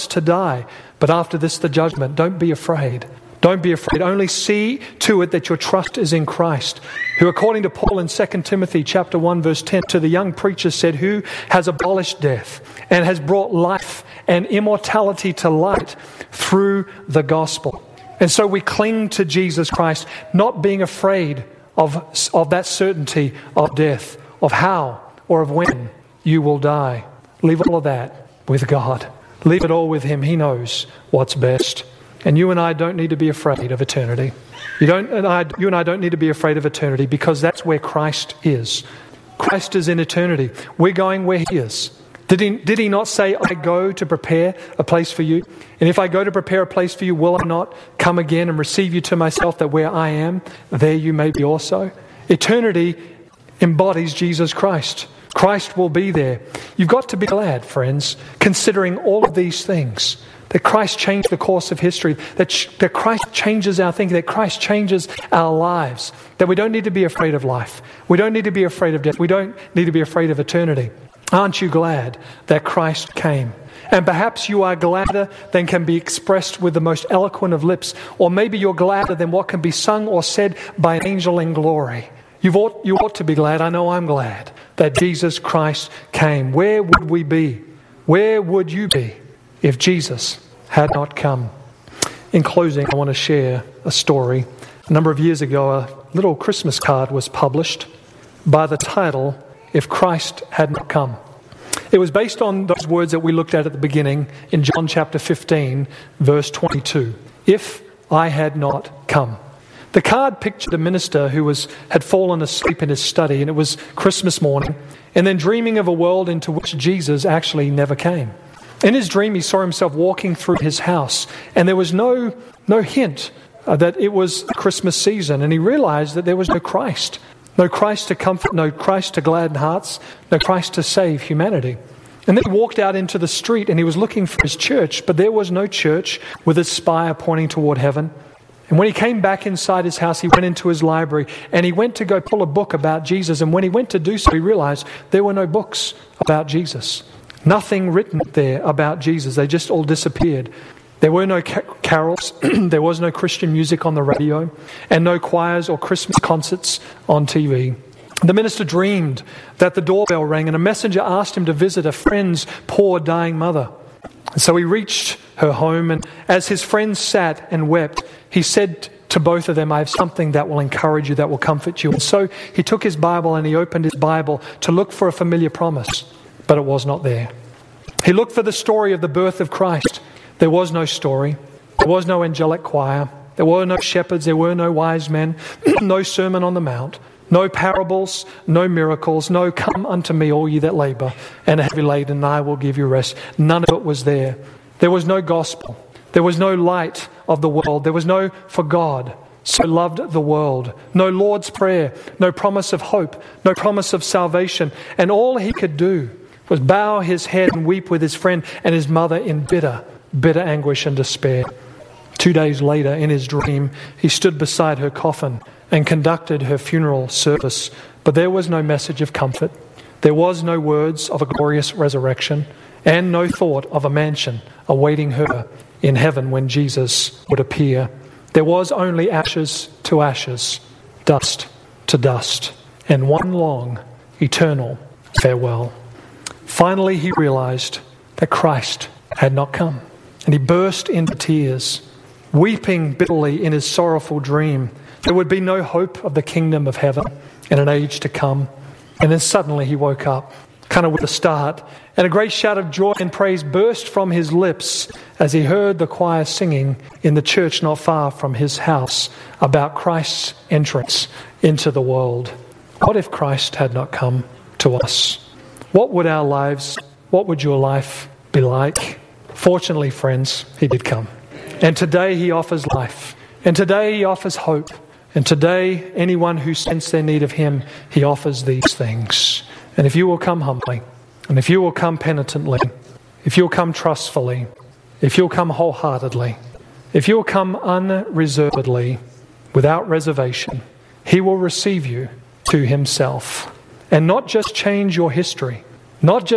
once to die, but after this the judgment. Don't be afraid. Don't be afraid. Only see to it that your trust is in Christ, who, according to Paul in 2 Timothy chapter 1, verse 10, to the young preacher said, who has abolished death and has brought life and immortality to light through the gospel. And so we cling to Jesus Christ, not being afraid of that certainty of death, of how or of when you will die. Leave all of that with God. Leave it all with Him. He knows what's best. And you and I don't need to be afraid of eternity. You and I don't need to be afraid of eternity, because that's where Christ is. Christ is in eternity. We're going where He is. Did he not say, I go to prepare a place for you? And if I go to prepare a place for you, will I not come again and receive you to myself, that where I am, there you may be also? Eternity embodies Jesus Christ. Christ will be there. You've got to be glad, friends, considering all of these things, that Christ changed the course of history, that Christ changes our thinking, that Christ changes our lives, that we don't need to be afraid of life. We don't need to be afraid of death. We don't need to be afraid of eternity. Aren't you glad that Christ came? And perhaps you are gladder than can be expressed with the most eloquent of lips, or maybe you're gladder than what can be sung or said by an angel in glory. You ought to be glad. I know I'm glad that Jesus Christ came. Where would we be? Where would you be if Jesus had not come? In closing, I want to share a story. A number of years ago, a little Christmas card was published by the title, If Christ Had Not Come. It was based on those words that we looked at the beginning in John chapter 15, verse 22. If I had not come. The card pictured a minister who had fallen asleep in his study, and it was Christmas morning, and then dreaming of a world into which Jesus actually never came. In his dream, he saw himself walking through his house, and there was no hint that it was Christmas season, and he realized that there was no Christ. No Christ to comfort, no Christ to gladden hearts, no Christ to save humanity. And then he walked out into the street and he was looking for his church, but there was no church with its spire pointing toward heaven. And when he came back inside his house, he went into his library and he went to go pull a book about Jesus. And when he went to do so, he realized there were no books about Jesus. Nothing written there about Jesus. They just all disappeared. There were no carols, there was no Christian music on the radio, and no choirs or Christmas concerts on TV. The minister dreamed that the doorbell rang and a messenger asked him to visit a friend's poor dying mother. So he reached her home, and as his friends sat and wept, he said to both of them, I have something that will encourage you, that will comfort you. And so he took his Bible and he opened his Bible to look for a familiar promise, but it was not there. He looked for the story of the birth of Christ. There was no story. There was no angelic choir. There were no shepherds. There were no wise men. No Sermon on the Mount. No parables. No miracles. No come unto me, all ye that labor and are heavy laden, and I will give you rest. None of it was there. There was no gospel. There was no light of the world. There was no for God so loved the world. No Lord's Prayer. No promise of hope. No promise of salvation. And all he could do was bow his head and weep with his friend and his mother in bitter anguish and despair. 2 days later, in his dream, he stood beside her coffin and conducted her funeral service. But there was no message of comfort. There was no words of a glorious resurrection, and no thought of a mansion awaiting her in heaven when Jesus would appear. There was only ashes to ashes, dust to dust, and one long, eternal farewell. Finally, he realized that Christ had not come. And he burst into tears, weeping bitterly in his sorrowful dream. There would be no hope of the kingdom of heaven in an age to come. And then suddenly he woke up, kind of with a start, and a great shout of joy and praise burst from his lips as he heard the choir singing in the church not far from his house about Christ's entrance into the world. What if Christ had not come to us? What would your life be like? Fortunately, friends, he did come. And today he offers life. And today he offers hope. And today, anyone who senses their need of him, he offers these things. And if you will come humbly, and if you will come penitently, if you'll come trustfully, if you'll come wholeheartedly, if you'll come unreservedly, without reservation, he will receive you to himself. And not just change your history, not just